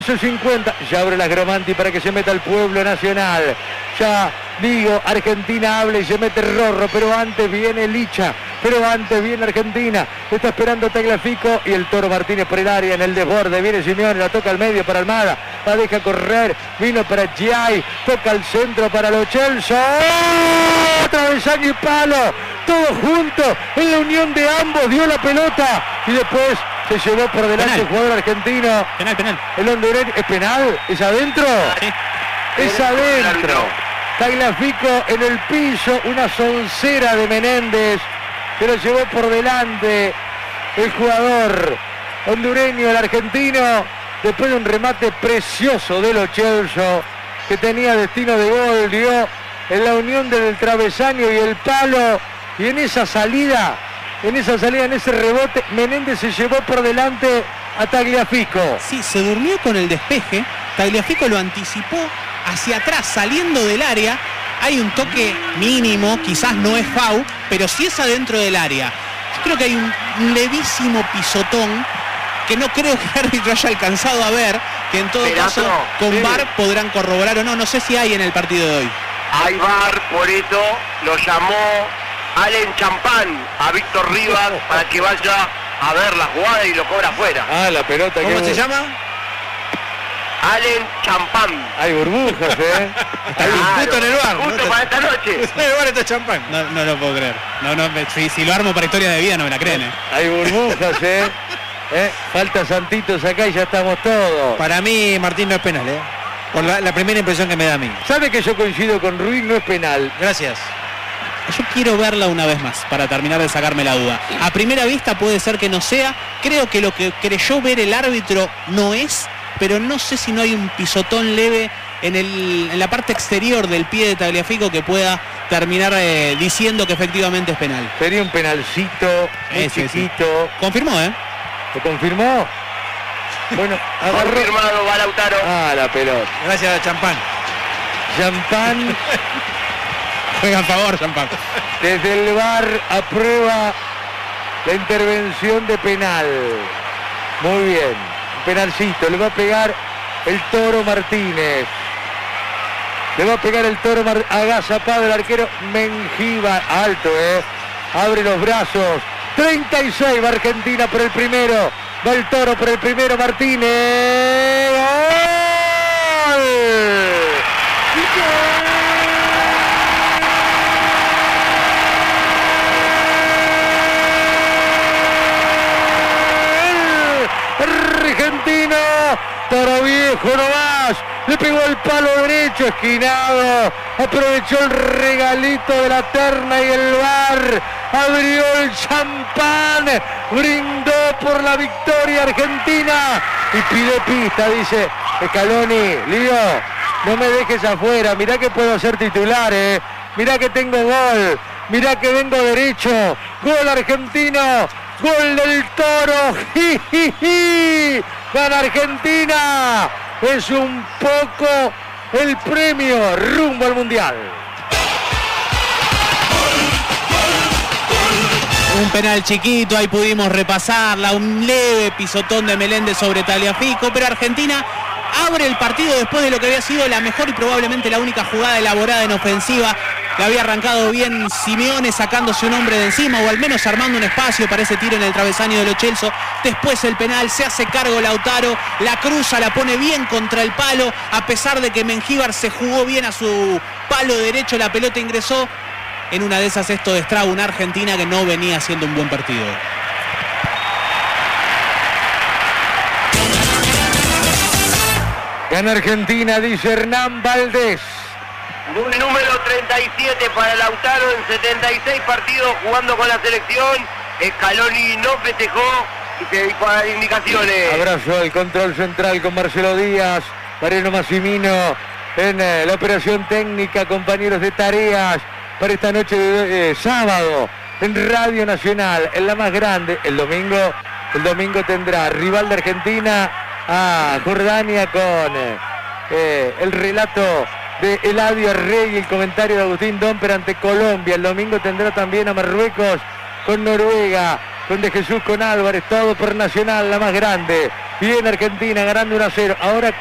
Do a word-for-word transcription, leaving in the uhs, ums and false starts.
cincuenta, ya abre la Gramanti para que se meta el pueblo nacional. Ya digo, Argentina habla y se mete Rorro, pero antes viene Licha, pero antes viene Argentina. Está esperando Tagliafico y el Toro Martínez por el área en el desborde. Viene Simeone, la toca al medio para Almada, la deja correr, vino para Giai, toca al centro para Lo Celso. ¡Oh! Travesaño y palo, todo junto en la unión de ambos, dio la pelota y después se llevó por delante penal. El jugador argentino. Penal, penal. El hondureño. ¿Es penal? ¿Es adentro? Sí. Es adentro. Tagliafico en el piso. Una soncera de Menéndez. Se lo llevó por delante el jugador hondureño, el argentino. Después de un remate precioso de Lo Celso, que tenía destino de gol. Dio en la unión del travesaño y el palo. Y en esa salida... En esa salida, en ese rebote, Menéndez se llevó por delante a Tagliafico. Sí, se durmió con el despeje. Tagliafico lo anticipó hacia atrás, saliendo del área. Hay un toque mínimo, quizás no es foul, pero sí es adentro del área. Yo creo que hay un levísimo pisotón que no creo que el árbitro haya alcanzado a ver, que en todo Perato, caso con sí. V A R podrán corroborar o no. No sé si hay en el partido de hoy. Hay V A R, por eso lo llamó Allen Champán a Víctor Rivas para que vaya a ver la jugada y lo cobra afuera. Ah, la pelota. ¿Cómo que... se llama? Allen Champán. Hay burbujas, ¿eh? Hay un Claro, puto en el bar. justo ¿no? para esta noche. En el bar está champán. No, no lo puedo creer. No, no, si, si lo armo para historia de vida no me la creen, ¿eh? Hay burbujas, ¿eh? ¿Eh? Falta Santitos acá y ya estamos todos. Para mí, Martín, no es penal, ¿eh? Por la, la primera impresión que me da a mí. ¿Sabe que yo coincido con Ruiz? No es penal. Gracias. Yo quiero verla una vez más para terminar de sacarme la duda. A primera vista puede ser que no sea. Creo que lo que creyó ver el árbitro no es, pero no sé si no hay un pisotón leve en, el, en la parte exterior del pie de Tagliafico que pueda terminar eh, diciendo que efectivamente es penal. Sería un penalcito muy Ese, chiquito. Sí. Confirmó, ¿eh? ¿Lo confirmó? Bueno, agarró. Confirmado, va Lautaro. Ah, la pelota. Gracias a Champán. Champán. Juega a favor, Champán. Desde el V A R aprueba la intervención de penal. Muy bien. Penalcito. Le va a pegar el Toro Martínez. Le va a pegar el Toro Martínez. Agazapado el arquero Mengíbar. Alto, eh. Abre los brazos. treinta y seis va Argentina por el primero. Va el Toro por el primero. Martínez. ¡Gol! Argentino, Toro viejo nomás, le pegó el palo derecho, esquinado, aprovechó el regalito de la terna y el V A R, abrió el champán, brindó por la victoria argentina y pide pista, dice Scaloni. Lío, no me dejes afuera, mirá que puedo ser titular, eh. Mirá que tengo gol, mirá que vengo derecho, gol argentino. Gol del Toro, ¡Ji, ji, ji! Gana Argentina, es un poco el premio rumbo al Mundial. Un penal chiquito, ahí pudimos repasarla, un leve pisotón de Meléndez sobre Tagliafico, pero Argentina abre el partido después de lo que había sido la mejor y probablemente la única jugada elaborada en ofensiva. Que había arrancado bien Simeone sacándose un hombre de encima o al menos armando un espacio para ese tiro en el travesaño de Lo Celso. Después el penal, se hace cargo Lautaro, la cruza, la pone bien contra el palo, a pesar de que Mengíbar se jugó bien a su palo derecho, la pelota ingresó. En una de esas esto destraba una Argentina que no venía haciendo un buen partido. Gana Argentina, dice Hernán Valdés. Un número treinta y siete para Lautaro en setenta y seis partidos jugando con la selección. Scaloni no festejó y se dedicó a dar indicaciones. Abrazo al control central con Marcelo Díaz, Mariano Massimino en eh, la operación técnica, compañeros de tareas para esta noche de eh, sábado en Radio Nacional, en la más grande. El domingo, el domingo tendrá rival de Argentina a Jordania con eh, eh, el relato de Eladio Rey y el comentario de Agustín Domper ante Colombia. El domingo tendrá también a Marruecos con Noruega, con De Jesús con Álvarez, todo por Nacional, la más grande. Viene Argentina ganando uno a cero. Ahora